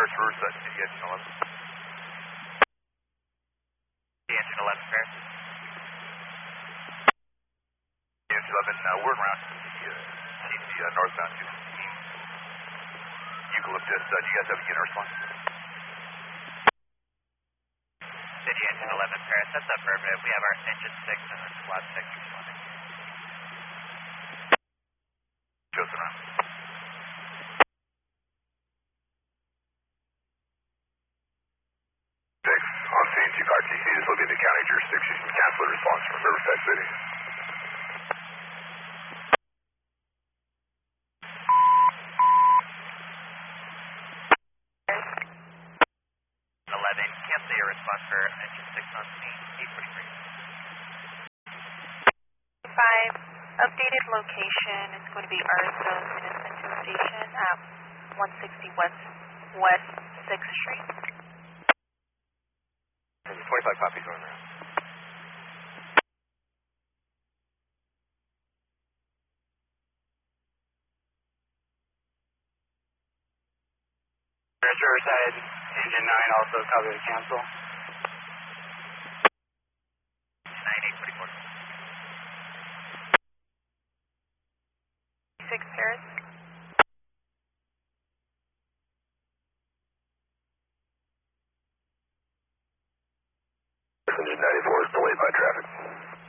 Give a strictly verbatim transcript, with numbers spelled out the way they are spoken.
Paris Route, uh, City Engine eleven. City Engine eleven, Paris. City Engine eleven, uh, we're around the uh, T C uh, northbound two fifteen. Eucalyptus, uh, do you guys have a unit response? City Engine eleven, Paris, that's affirmative. We have our engine six and the squad six responding. Chosen round. six, on scene, two car T C is looking at the county jurisdiction. Cancel the response from Riverside City. eleven, cancel your response for engine six on scene, eight forty-three. five, updated location is going to be Arthur Minnesota Station at one sixty West West sixth Street. There's twenty-five copies on there. Riverside, engine nine, also copy to cancel. nine eight forty-four. six Paris. Engine ninety-four is delayed by traffic.